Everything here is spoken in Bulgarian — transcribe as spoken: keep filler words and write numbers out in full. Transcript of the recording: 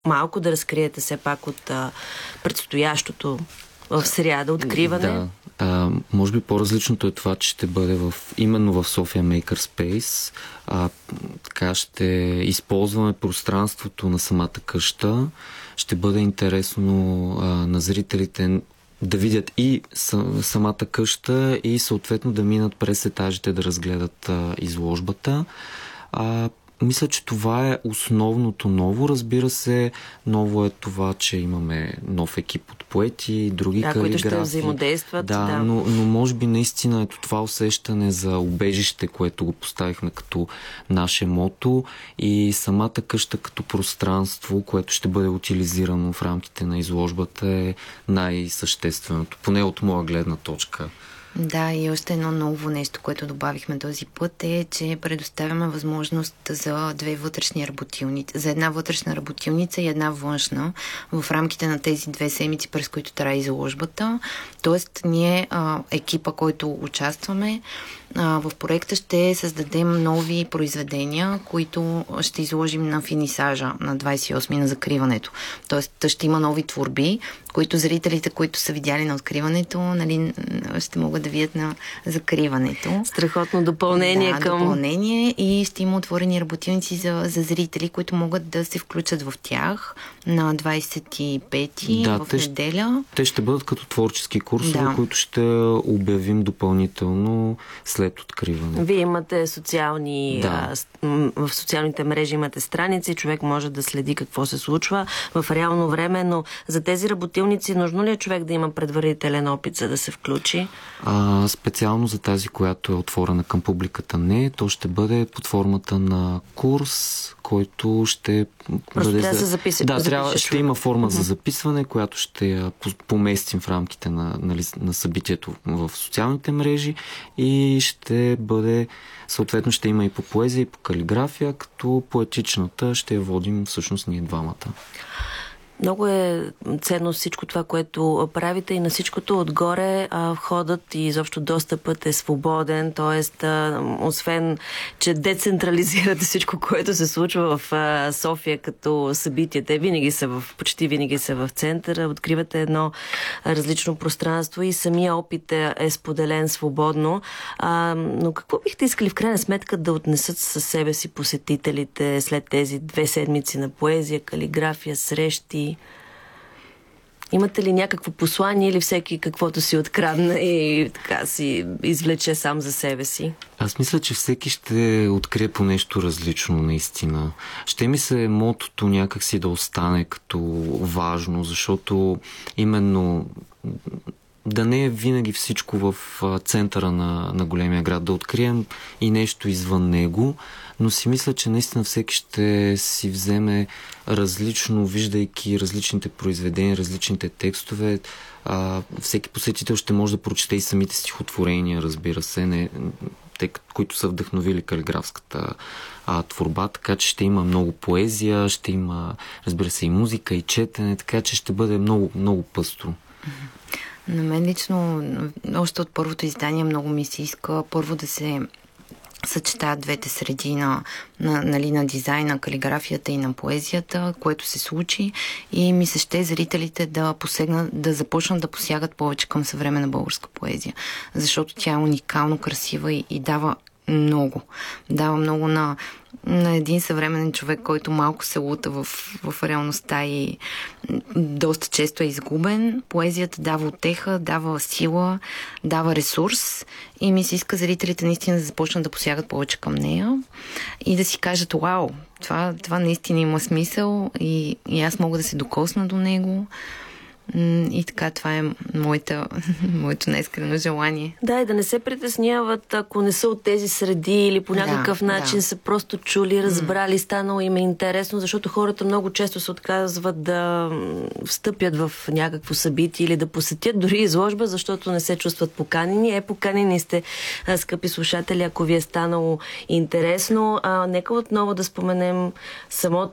малко да разкриете все пак от а, предстоящото в сряда откриване? Да. А, може би по-различното е това, че ще бъде в, именно в София Makerspace. А, така ще използваме пространството на самата къща. Ще бъде интересно а, на зрителите да видят и самата къща и съответно да минат през етажите да разгледат а, изложбата. А, Мисля, че това е основното ново. Разбира се, ново е това, че имаме нов екип от поети, други да, калиграфи. които ще взаимодействат. Да, да. Но, но може би наистина ето това усещане за убежище, което го поставихме като наше мото, и самата къща като пространство, което ще бъде утилизирано в рамките на изложбата, е най-същественото, поне от моя гледна точка. Да, и още едно ново нещо, което добавихме този път, е, че предоставяме възможност за две вътрешни работилници, за една вътрешна работилница и една външна в рамките на тези две седмици, през които трае изложбата. Тоест, ние, а, екипа, който участваме а, в проекта, ще създадем нови произведения, които ще изложим на финисажа на двадесет и осми на закриването. Тоест, ще има нови творби, които зрителите, които са видяли на откриването, нали, ще могат да видят на закриването. Страхотно допълнение да, към... допълнение, и ще има отворени работилници за, за зрители, които могат да се включат в тях на двадесет и пети да, в те, неделя. Те ще бъдат като творчески курсове, да. които ще обявим допълнително след откриване. Вие имате социални... Да. А, в социалните мрежи имате страници, човек може да следи какво се случва в реално време, но за тези работилници нужно ли е човек да има предварителен опит, за да се включи? А, специално за тази, която е отворена към публиката, не. То ще бъде под формата на курс, който ще Просто бъде... трябва да се запише. Да, трябва, ще има форма uh-huh. за записване, която ще я поместим в рамките на, на, на събитието в социалните мрежи, и ще бъде, съответно ще има и по поезия, и по калиграфия, като поетичната ще я водим всъщност ние двамата. Много е ценно всичко това, което правите, и на всичкото отгоре а, входът и изобщо достъпът е свободен, т.е. освен, че децентрализирате всичко, което се случва в а, София като събития, те винаги са в, почти винаги са в центъра, откривате едно различно пространство и самия опит е, е споделен свободно. А, но какво бихте искали в крайна сметка да отнесат със себе си посетителите след тези две седмици на поезия, калиграфия, срещи? Имате ли някакво послание, или всеки каквото си открадне и така си извлече сам за себе си? Аз мисля, че всеки ще открие по нещо различно, наистина. Ще ми се мотото някакси да остане като важно, защото именно да не е винаги всичко в центъра на, на големия град, да открием и нещо извън него, но си мисля, че наистина всеки ще си вземе различно, виждайки различните произведения, различните текстове. А, всеки посетител ще може да прочете и самите стихотворения, разбира се, не, те, които са вдъхновили калиграфската а, творба, така че ще има много поезия, ще има, разбира се, и музика, и четене, така че ще бъде много, много пъстро. На мен лично, още от първото издание, много ми се иска първо да се съчетаят двете среди на, на, нали, на дизайна, калиграфията и на поезията, което се случи, и ми се ще зрителите да посегнат, да започнат да посягат повече към съвременна българска поезия, защото тя е уникално красива и, и дава много. Дава много на, на един съвременен човек, който малко се лута в, в реалността и доста често е изгубен. Поезията дава утеха, дава сила, дава ресурс, и ми се иска зрителите наистина да започнат да посягат повече към нея и да си кажат: вау, това, това наистина има смисъл и, и аз мога да се докосна до него. И така, това е моята, моето неискрено желание. Да, и да не се притесняват, ако не са от тези среди или по някакъв да, начин да. са просто чули, разбрали, станало им е интересно, защото хората много често се отказват да встъпят в някакво събитие или да посетят дори изложба, защото не се чувстват поканени. Е, поканени сте, скъпи слушатели, ако ви е станало интересно. А, нека отново да споменем самото